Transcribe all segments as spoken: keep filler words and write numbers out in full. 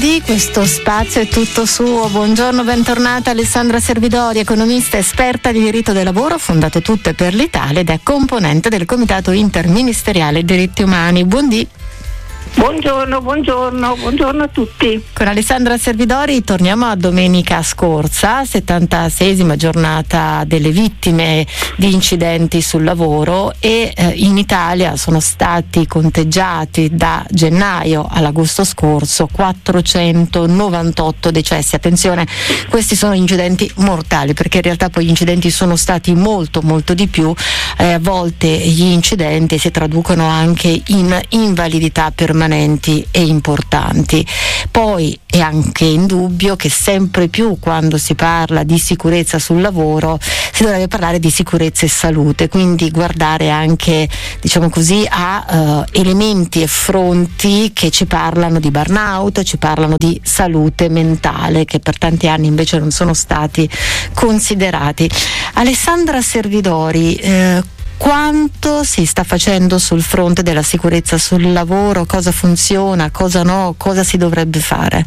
Di questo spazio è tutto suo. Buongiorno, bentornata Alessandra Servidori, economista esperta di diritto del lavoro, fondate tutte per l'Italia ed è componente del Comitato Interministeriale Diritti Umani. Buondì. Buongiorno, buongiorno, buongiorno a tutti. Con Alessandra Servidori torniamo a domenica scorsa, settantaseiesima giornata delle vittime di incidenti sul lavoro e eh, in Italia sono stati conteggiati da gennaio all'agosto scorso quattrocentonovantotto decessi. Attenzione, questi sono incidenti mortali, perché in realtà poi gli incidenti sono stati molto molto di più. Eh, a volte gli incidenti si traducono anche in invalidità permanenti e importanti. Poi è anche indubbio che sempre più, quando si parla di sicurezza sul lavoro, si dovrebbe parlare di sicurezza e salute, quindi guardare anche, diciamo così, a uh, elementi e fronti che ci parlano di burnout, ci parlano di salute mentale, che per tanti anni invece non sono stati considerati. Alessandra Servidori, eh, quanto si sta facendo sul fronte della sicurezza sul lavoro? Cosa funziona, cosa no, cosa si dovrebbe fare?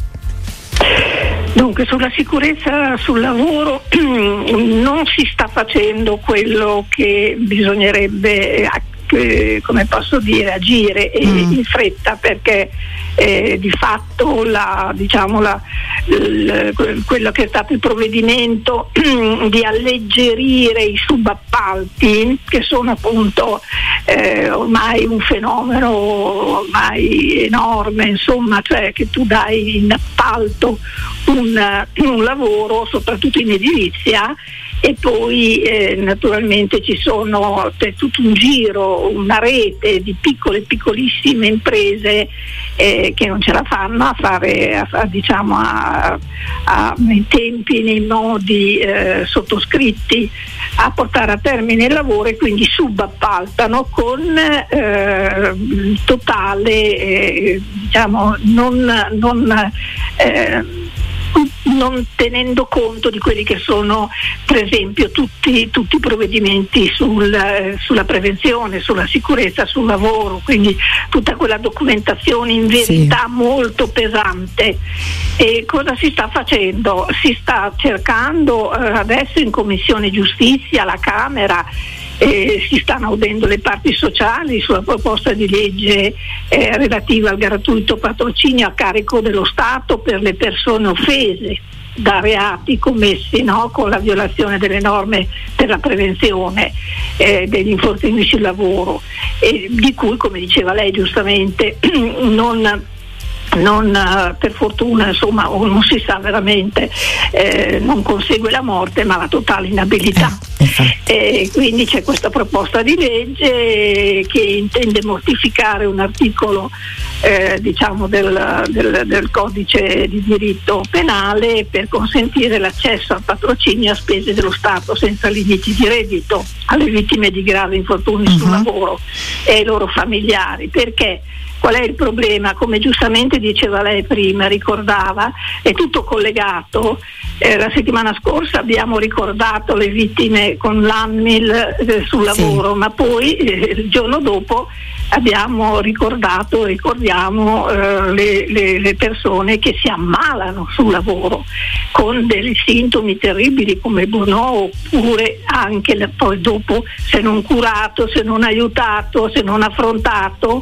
Dunque, sulla sicurezza sul lavoro non si sta facendo quello che bisognerebbe, eh, come posso dire, agire mm. in fretta, perché eh, di fatto la, diciamo la, l, quello che è stato il provvedimento di alleggerire i subappalti, che sono appunto eh, ormai un fenomeno ormai enorme, insomma, cioè che tu dai in appalto un, un lavoro, soprattutto in edilizia, e poi eh, naturalmente ci sono c'è tutto un giro, una rete di piccole piccolissime imprese eh, che non ce la fanno a fare a, a, diciamo a, a, nei tempi, nei modi eh, sottoscritti a portare a termine il lavoro, e quindi subappaltano con eh, totale eh, diciamo non, non eh, non tenendo conto di quelli che sono, per esempio, tutti, tutti i provvedimenti sul, eh, sulla prevenzione, sulla sicurezza sul lavoro, quindi tutta quella documentazione in verità sì. molto pesante. E cosa si sta facendo? Si sta cercando eh, adesso in Commissione Giustizia alla Camera, Eh, si stanno audendo le parti sociali sulla proposta di legge eh, relativa al gratuito patrocinio a carico dello Stato per le persone offese da reati commessi no, con la violazione delle norme per la prevenzione eh, degli infortuni sul lavoro, eh, di cui, come diceva lei giustamente, non non uh, per fortuna insomma o non si sa veramente, eh, non consegue la morte ma la totale inabilità. Eh, e quindi c'è questa proposta di legge che intende mortificare un articolo eh, diciamo del, del, del codice di diritto penale per consentire l'accesso al patrocinio a spese dello Stato senza limiti di reddito alle vittime di gravi infortuni uh-huh. sul lavoro e ai loro familiari. Perché? Qual è il problema? Come giustamente diceva lei prima, ricordava, è tutto collegato. Eh, la settimana scorsa abbiamo ricordato le vittime con l'ANMIL eh, sul lavoro, sì. ma poi eh, il giorno dopo abbiamo ricordato, ricordiamo eh, le, le, le persone che si ammalano sul lavoro con dei sintomi terribili come il burnout, oppure anche le, poi dopo, se non curato, se non aiutato, se non affrontato,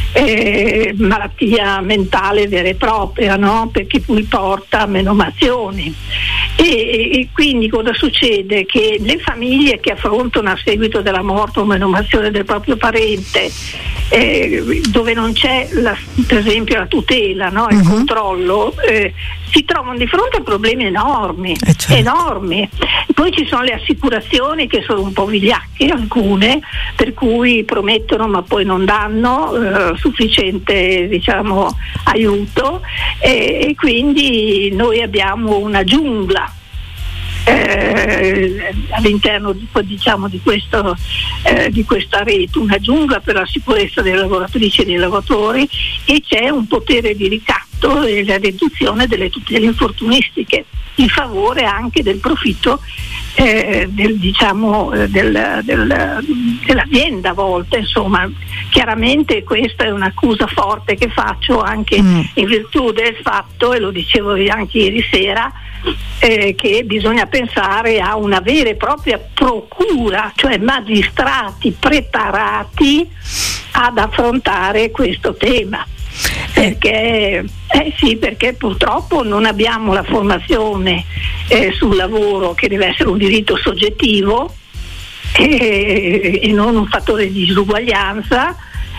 eh, malattia mentale vera e propria, no? Perché poi porta a menomazioni. E, e quindi cosa succede? Che le famiglie che affrontano a seguito della morte o menomazione del proprio parente, eh, dove non c'è la, per esempio la tutela, no? il uh-huh. controllo, eh, si trovano di fronte a problemi enormi, eh certo. enormi. Poi ci sono le assicurazioni che sono un po' vigliacche, alcune, per cui promettono ma poi non danno eh, sufficiente diciamo aiuto, e, e quindi noi abbiamo una giungla Eh, all'interno di, diciamo, di, questo, eh, di questa rete, una giungla per la sicurezza dei lavoratrici e dei lavoratori, e c'è un potere di ricatto fatto la riduzione delle tutele infortunistiche in favore anche del profitto eh, del, diciamo, del, del, dell'azienda a volte. Insomma, chiaramente questa è un'accusa forte che faccio anche mm. in virtù del fatto, e lo dicevo anche ieri sera, eh, che bisogna pensare a una vera e propria procura, cioè magistrati preparati ad affrontare questo tema. Perché, eh sì, perché purtroppo non abbiamo la formazione eh, sul lavoro, che deve essere un diritto soggettivo eh, e non un fattore di disuguaglianza,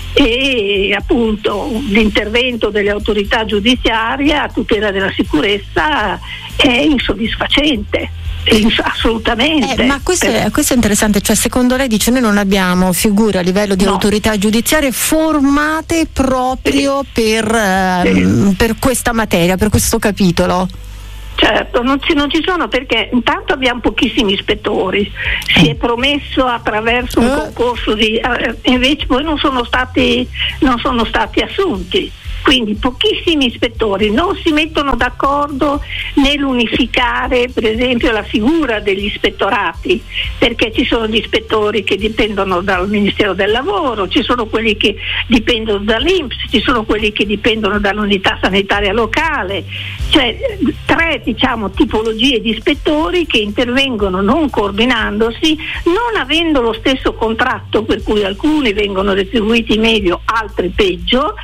e appunto l'intervento delle autorità giudiziarie a tutela della sicurezza è insoddisfacente. Assolutamente. Eh, ma questo è, questo è interessante, cioè secondo lei, dice, noi non abbiamo figure a livello di no. autorità giudiziarie formate proprio sì. per, ehm, sì. per questa materia, per questo capitolo? Certo, non ci, non ci sono, perché intanto abbiamo pochissimi ispettori, si è promesso attraverso un eh. concorso di eh, invece poi non sono stati non sono stati assunti. Quindi pochissimi ispettori, non si mettono d'accordo nell'unificare per esempio la figura degli ispettorati, perché ci sono gli ispettori che dipendono dal Ministero del Lavoro, ci sono quelli che dipendono dall'I N P S, ci sono quelli che dipendono dall'unità sanitaria locale, cioè tre diciamo tipologie di ispettori che intervengono non coordinandosi, non avendo lo stesso contratto, per cui alcuni vengono retribuiti meglio, altri peggio,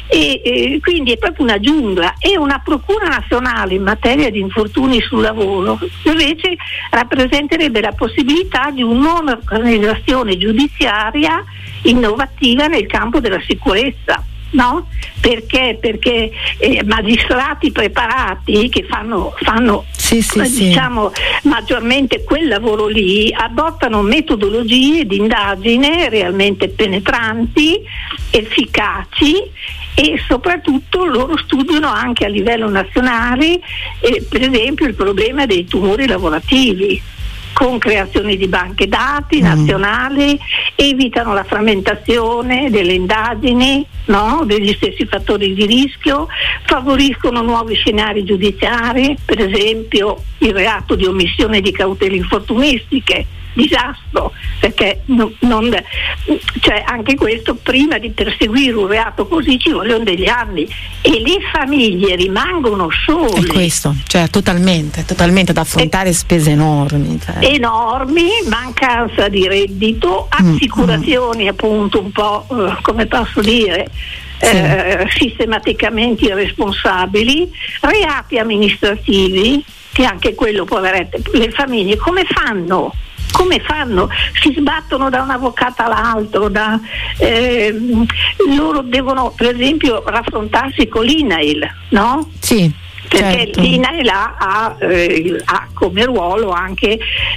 e quindi è proprio una giungla. E una procura nazionale in materia di infortuni sul lavoro invece rappresenterebbe la possibilità di un'organizzazione giudiziaria innovativa nel campo della sicurezza, no? Perché? Perché eh, magistrati preparati che fanno, fanno sì, sì, eh, sì. diciamo maggiormente quel lavoro lì, adottano metodologie di indagine realmente penetranti, efficaci, e soprattutto loro studiano anche a livello nazionale eh, per esempio il problema dei tumori lavorativi, con creazione di banche dati mm. nazionali, evitano la frammentazione delle indagini, no? degli stessi fattori di rischio, favoriscono nuovi scenari giudiziari, per esempio il reato di omissione di cautele infortunistiche, disastro, perché non, non, cioè anche questo, prima di perseguire un reato così ci vogliono degli anni e le famiglie rimangono sole. È questo, cioè totalmente, totalmente da affrontare e, spese enormi. Cioè. Enormi, mancanza di reddito, assicurazioni mm, mm. appunto un po' eh, come posso dire, sì. eh, sistematicamente irresponsabili, reati amministrativi, che anche quello, poverette, le famiglie come fanno? Come fanno? Si sbattono da un avvocato all'altro, da, eh, loro devono per esempio raffrontarsi con l'I N A I L, no? Sì. Perché certo. l'I N A I L ha, ha, eh, ha come ruolo anche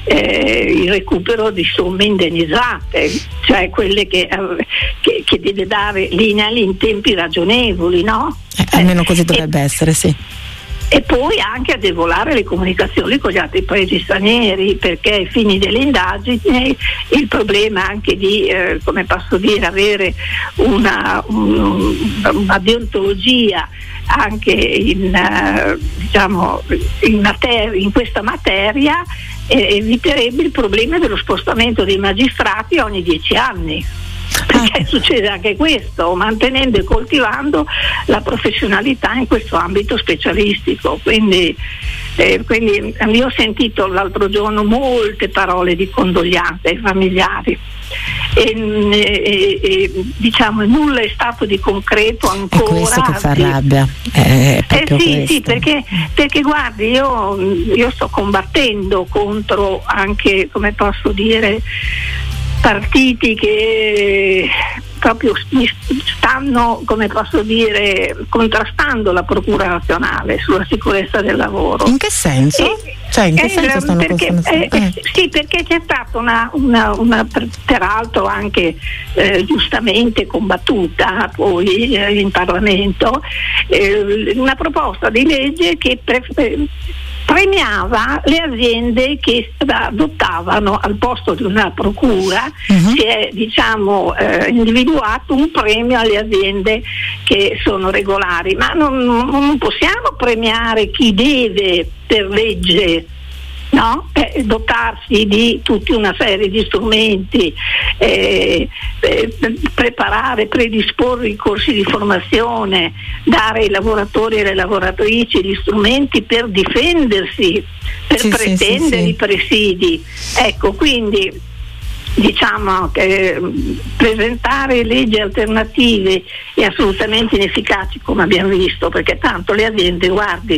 eh, il recupero di somme indennizzate, cioè quelle che, eh, che, che deve dare l'I N A I L in tempi ragionevoli, no? Eh, almeno così dovrebbe eh, essere, sì. E poi anche agevolare le comunicazioni con gli altri paesi stranieri, perché ai fini delle indagini il problema anche di, eh, come posso dire, avere una, un, una deontologia anche in, uh, diciamo, in, mater- in questa materia eh, eviterebbe il problema dello spostamento dei magistrati ogni dieci anni. Perché ah. succede anche questo, mantenendo e coltivando la professionalità in questo ambito specialistico. Quindi, eh, quindi io ho sentito l'altro giorno molte parole di condoglianze ai familiari e, e, e diciamo nulla è stato di concreto ancora. È questo che fa rabbia. È eh sì, questo. sì, perché, perché guardi, io, io sto combattendo contro anche, come posso dire, partiti che proprio stanno, come posso dire, contrastando la Procura nazionale sulla sicurezza del lavoro. In che senso? E, cioè, in che eh, senso stanno perché, eh, eh. Sì, perché c'è stata una, una, una peraltro anche eh, giustamente combattuta poi eh, in Parlamento, eh, una proposta di legge che pre- premiava le aziende che adottavano al posto di una procura, uh-huh. si è diciamo eh, individuato un premio alle aziende che sono regolari, ma non, non possiamo premiare chi deve per legge, no? Eh, dotarsi di tutta una serie di strumenti, eh, eh, preparare, predisporre i corsi di formazione, dare ai lavoratori e alle lavoratrici gli strumenti per difendersi, per sì, pretendere sì, sì, i presidi. Ecco, quindi diciamo che presentare leggi alternative è assolutamente inefficaci, come abbiamo visto, perché tanto le aziende, guardi,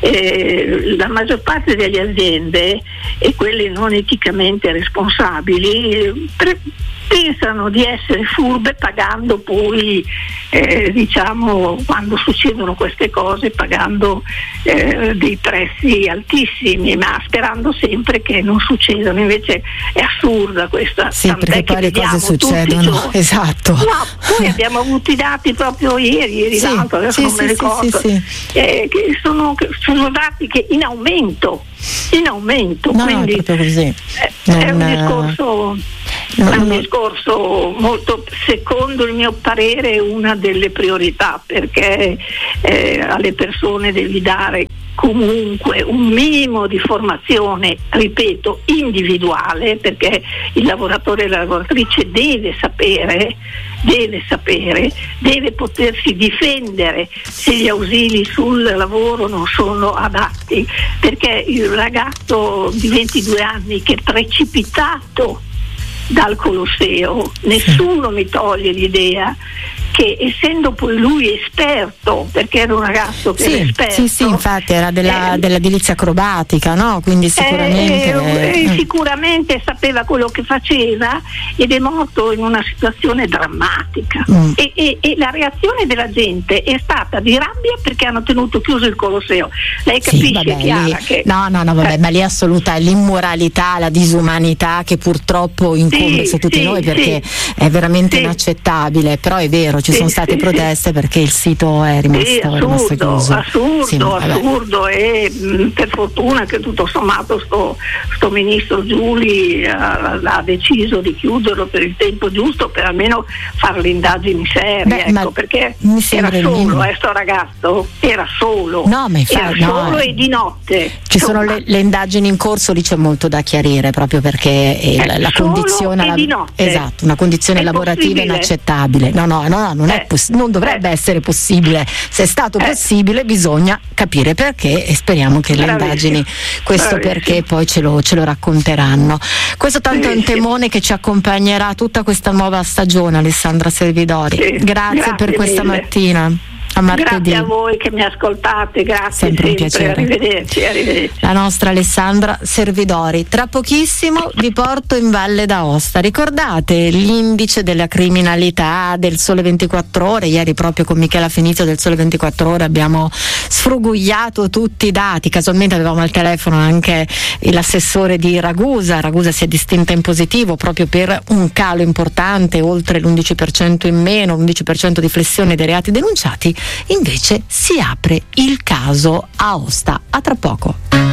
eh, la maggior parte delle aziende e quelle non eticamente responsabili pre- pensano di essere furbe pagando poi eh, diciamo quando succedono queste cose pagando eh, dei prezzi altissimi, ma sperando sempre che non succedano. Invece è assurda questa, sì, perché poi le cose succedono, esatto. No, poi abbiamo avuto i dati proprio ieri, ieri sì, l'altro, adesso sì, non me sì, ricordo, sì, sì. Eh, che sono, che sono dati che in aumento, in aumento, no, quindi no, proprio così. È, non, è un discorso non, è un non, discorso molto, secondo il mio parere, una delle priorità, perché eh, alle persone devi dare comunque un minimo di formazione, ripeto, individuale, perché il lavoratore e la lavoratrice deve sapere, deve sapere, deve potersi difendere se gli ausili sul lavoro non sono adatti, perché il ragazzo di ventidue anni che è precipitato dal Colosseo, nessuno mi toglie l'idea che essendo poi lui esperto, perché era un ragazzo che sì, era esperto, sì, sì, infatti era della, eh, dell'edilizia acrobatica, no? Quindi sicuramente eh, eh, sicuramente sapeva quello che faceva ed è morto in una situazione drammatica. Mm. E, e, e la reazione della gente è stata di rabbia perché hanno tenuto chiuso il Colosseo. Lei capisce, sì, vabbè, Chiara, lì, che no, no, no, vabbè, eh, ma lì è assoluta l'immoralità, la disumanità che purtroppo incombe sì, su tutti sì, noi, perché sì, è veramente sì, inaccettabile, però è vero, ci sì, sono state sì, proteste sì, perché il sito è rimasto, sì, assurdo, è rimasto chiuso. assurdo, sì, assurdo e mh, per fortuna che tutto sommato sto, sto ministro Giuli uh, ha deciso di chiuderlo per il tempo giusto, per almeno fare le indagini serie. Beh, ecco, perché era solo, eh, sto ragazzo era solo, no, ma infatti, era solo no, e di notte. Ci sono le, le indagini in corso, lì c'è molto da chiarire, proprio perché eh, la, la condizione la, di notte. esatto, una condizione è lavorativa possibile? Inaccettabile. No, no, no, no non, eh, è poss- non dovrebbe eh. essere possibile. Se è stato eh. possibile bisogna capire perché e speriamo che le Bravissimo. indagini questo Bravissimo. perché poi ce lo, ce lo racconteranno. Questo tanto Bravissimo. è un temone che ci accompagnerà tutta questa nuova stagione, Alessandra Servidori. Sì. Grazie, Grazie per questa mille. mattina. A martedì. Grazie a voi che mi ascoltate, grazie sempre, sempre. Un piacere. Arrivederci, arrivederci. La nostra Alessandra Servidori. Tra pochissimo vi porto in Valle d'Aosta. Ricordate l'indice della criminalità del Sole ventiquattro Ore? Ieri proprio con Michela Finizio del Sole ventiquattro Ore abbiamo sfrugugliato tutti i dati. Casualmente avevamo al telefono anche l'assessore di Ragusa. Ragusa si è distinta in positivo proprio per un calo importante, oltre l'undici per cento in meno, l'undici per cento di flessione dei reati denunciati. Invece si apre il caso Aosta. A tra poco.